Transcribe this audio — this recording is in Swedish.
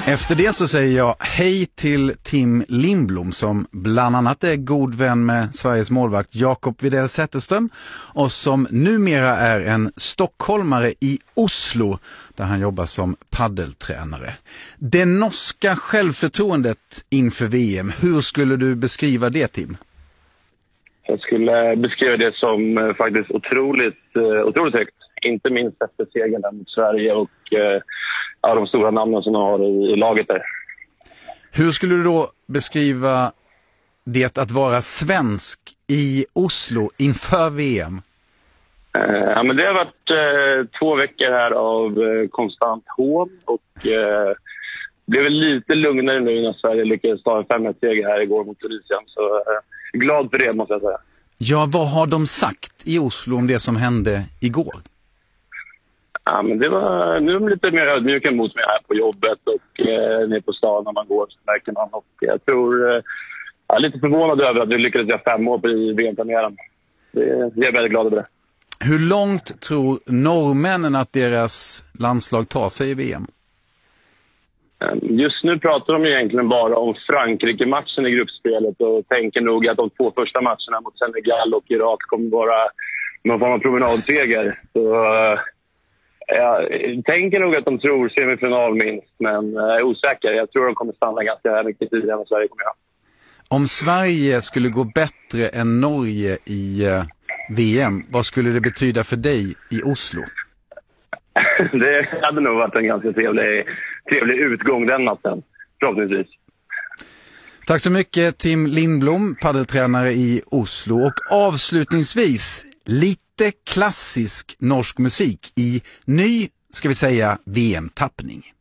Efter det så säger jag hej till Tim Lindblom som bland annat är god vän med Sveriges målvakt Jakob Widell Zetterström och som numera är en stockholmare i Oslo där han jobbar som paddeltränare. Det norska självförtroendet inför VM, hur skulle du beskriva det, Tim? Jag skulle beskriva det som faktiskt otroligt högt. Inte minst efter segern mot Sverige och de stora namnen som de har i laget där. Hur skulle du då beskriva det att vara svensk i Oslo inför VM? Men det har varit 2 veckor här av konstant hån och blev väl lite lugnare nu när Sverige lyckades ta en 5-1-seger här igår mot Tunisien. Så glad för det, måste jag säga. Ja, vad har de sagt i Oslo om det som hände igår? Ja, men nu är de lite mer ödmjuka mot mig här på jobbet och ner på stan när man går, märker man. Och jag är lite förvånad över att vi lyckades göra 5 år i VM-premiären. Jag är väldigt glad över det. Hur långt tror norrmännen att deras landslag tar sig i VM? Just nu pratar de egentligen bara om Frankrike-matchen i gruppspelet och tänker nog att de 2 första matcherna mot Senegal och Irak kommer vara någon form av promenadseger. Så jag tänker nog att de tror semifinal minst, men jag är osäker. Jag tror de kommer stanna ganska mycket tidigare än vad Sverige kommer göra. Om Sverige skulle gå bättre än Norge i VM, vad skulle det betyda för dig i Oslo? Det hade nog varit en ganska trevlig utgång den natten, förhoppningsvis. Tack så mycket Tim Lindblom, paddeltränare i Oslo. Och avslutningsvis lite klassisk norsk musik i ny, ska vi säga, VM-tappning.